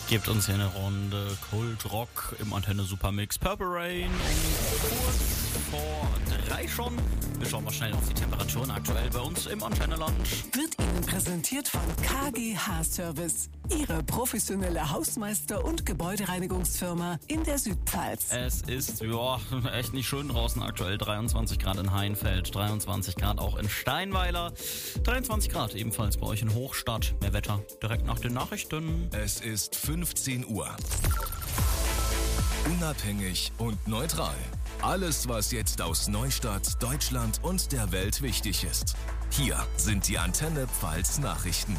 Gebt uns hier eine Runde Kult Rock im Antenne Supermix. Purple Rain kurz vor 3 schon. Wir schauen mal schnell auf die Temperaturen aktuell bei uns im Antenne Lounge. Wird Ihnen präsentiert von KGH Service, Ihre professionelle Hausmeister- und Gebäudereinigungsfirma in der Südpfalz. Es ist echt nicht schön draußen aktuell. 23 Grad in Heinfeld, 23 Grad auch in Steinweiler, 23 Grad ebenfalls bei euch in Hochstadt. Mehr Wetter direkt nach den Nachrichten. Es ist 15 Uhr. Unabhängig und neutral. Alles, was jetzt aus Neustadt, Deutschland und der Welt wichtig ist. Hier sind die Antenne Pfalz Nachrichten.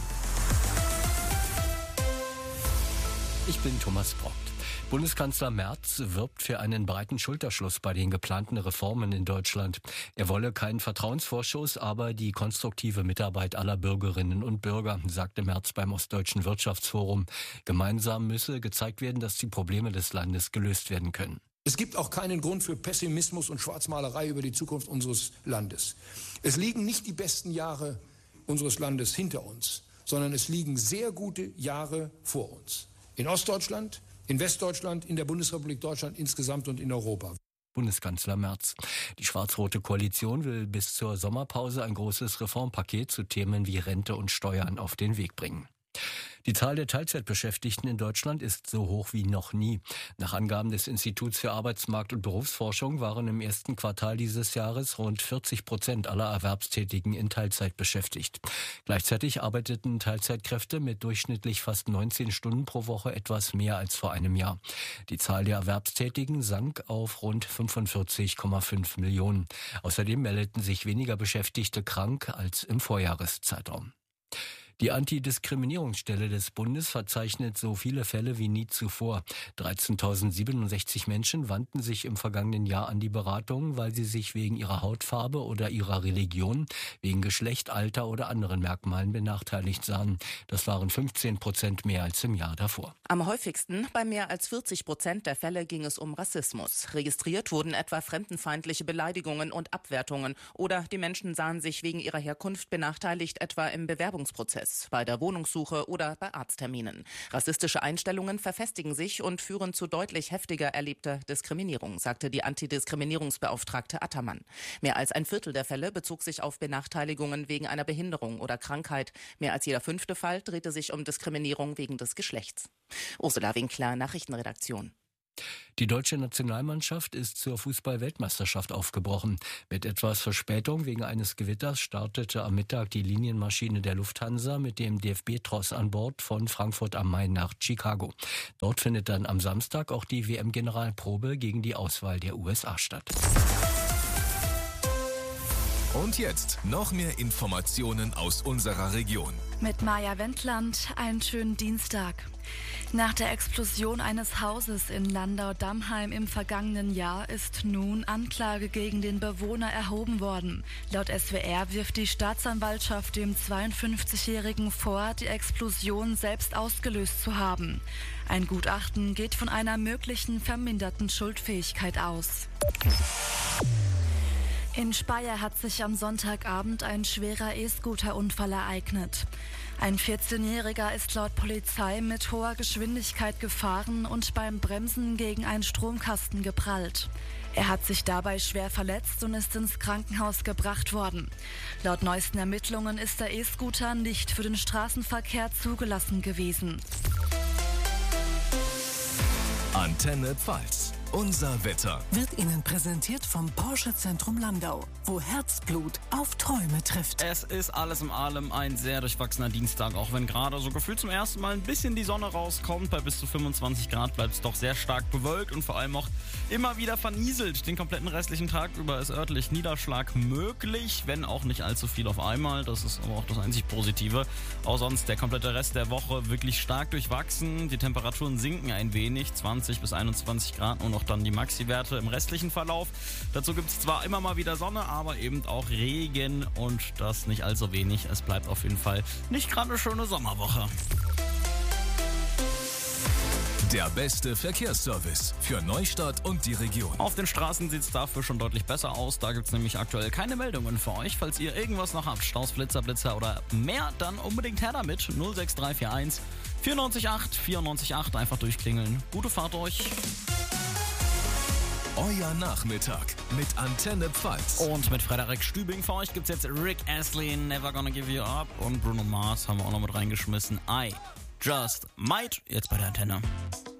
Ich bin Thomas Brockt. Bundeskanzler Merz wirbt für einen breiten Schulterschluss bei den geplanten Reformen in Deutschland. Er wolle keinen Vertrauensvorschuss, aber die konstruktive Mitarbeit aller Bürgerinnen und Bürger, sagte Merz beim Ostdeutschen Wirtschaftsforum. Gemeinsam müsse gezeigt werden, dass die Probleme des Landes gelöst werden können. Es gibt auch keinen Grund für Pessimismus und Schwarzmalerei über die Zukunft unseres Landes. Es liegen nicht die besten Jahre unseres Landes hinter uns, sondern es liegen sehr gute Jahre vor uns. In Ostdeutschland, in Westdeutschland, in der Bundesrepublik Deutschland insgesamt und in Europa. Bundeskanzler Merz. Die schwarz-rote Koalition will bis zur Sommerpause ein großes Reformpaket zu Themen wie Rente und Steuern auf den Weg bringen. Die Zahl der Teilzeitbeschäftigten in Deutschland ist so hoch wie noch nie. Nach Angaben des Instituts für Arbeitsmarkt- und Berufsforschung waren im ersten Quartal dieses Jahres rund 40% aller Erwerbstätigen in Teilzeit beschäftigt. Gleichzeitig arbeiteten Teilzeitkräfte mit durchschnittlich fast 19 Stunden pro Woche etwas mehr als vor einem Jahr. Die Zahl der Erwerbstätigen sank auf rund 45,5 Millionen. Außerdem meldeten sich weniger Beschäftigte krank als im Vorjahreszeitraum. Die Antidiskriminierungsstelle des Bundes verzeichnet so viele Fälle wie nie zuvor. 13.067 Menschen wandten sich im vergangenen Jahr an die Beratung, weil sie sich wegen ihrer Hautfarbe oder ihrer Religion, wegen Geschlecht, Alter oder anderen Merkmalen benachteiligt sahen. Das waren 15% mehr als im Jahr davor. Am häufigsten, bei mehr als 40% der Fälle, ging es um Rassismus. Registriert wurden etwa fremdenfeindliche Beleidigungen und Abwertungen oder die Menschen sahen sich wegen ihrer Herkunft benachteiligt, etwa im Bewerbungsprozess, bei der Wohnungssuche oder bei Arztterminen. Rassistische Einstellungen verfestigen sich und führen zu deutlich heftiger erlebter Diskriminierung, sagte die Antidiskriminierungsbeauftragte Attermann. Mehr als ein Viertel der Fälle bezog sich auf Benachteiligungen wegen einer Behinderung oder Krankheit. Mehr als jeder 5. Fall drehte sich um Diskriminierung wegen des Geschlechts. Ursula Winkler, Nachrichtenredaktion. Die deutsche Nationalmannschaft ist zur Fußball-Weltmeisterschaft aufgebrochen. Mit etwas Verspätung wegen eines Gewitters startete am Mittag die Linienmaschine der Lufthansa mit dem DFB-Tross an Bord von Frankfurt am Main nach Chicago. Dort findet dann am Samstag auch die WM-Generalprobe gegen die Auswahl der USA statt. Und jetzt noch mehr Informationen aus unserer Region. Mit Maja Wendland, einen schönen Dienstag. Nach der Explosion eines Hauses in Landau-Dammheim im vergangenen Jahr ist nun Anklage gegen den Bewohner erhoben worden. Laut SWR wirft die Staatsanwaltschaft dem 52-Jährigen vor, die Explosion selbst ausgelöst zu haben. Ein Gutachten geht von einer möglichen verminderten Schuldfähigkeit aus. In Speyer hat sich am Sonntagabend ein schwerer E-Scooter-Unfall ereignet. Ein 14-Jähriger ist laut Polizei mit hoher Geschwindigkeit gefahren und beim Bremsen gegen einen Stromkasten geprallt. Er hat sich dabei schwer verletzt und ist ins Krankenhaus gebracht worden. Laut neuesten Ermittlungen ist der E-Scooter nicht für den Straßenverkehr zugelassen gewesen. Antenne Pfalz. Unser Wetter Wird Ihnen präsentiert vom Porsche Zentrum Landau, wo Herzblut auf Träume trifft. Es ist alles in allem ein sehr durchwachsener Dienstag, auch wenn gerade so gefühlt zum ersten Mal ein bisschen die Sonne rauskommt. Bei bis zu 25 Grad bleibt es doch sehr stark bewölkt und vor allem auch immer wieder vernieselt. Den kompletten restlichen Tag über ist örtlich Niederschlag möglich, wenn auch nicht allzu viel auf einmal. Das ist aber auch das einzig Positive. Auch sonst der komplette Rest der Woche wirklich stark durchwachsen. Die Temperaturen sinken ein wenig, 20 bis 21 Grad und auch dann die Maxi-Werte im restlichen Verlauf. Dazu gibt es zwar immer mal wieder Sonne, aber eben auch Regen und das nicht allzu wenig. Es bleibt auf jeden Fall nicht gerade eine schöne Sommerwoche. Der beste Verkehrsservice für Neustadt und die Region. Auf den Straßen sieht es dafür schon deutlich besser aus. Da gibt es nämlich aktuell keine Meldungen für euch. Falls ihr irgendwas noch habt, Staus, Blitzer oder mehr, dann unbedingt her damit. 06341 94.8 94.8. Einfach durchklingeln. Gute Fahrt euch. Euer Nachmittag mit Antenne Pfalz. Und mit Frederik Stübing für euch gibt es jetzt Rick Astley, Never Gonna Give You Up. Und Bruno Mars haben wir auch noch mit reingeschmissen. I Just Might. Jetzt bei der Antenne.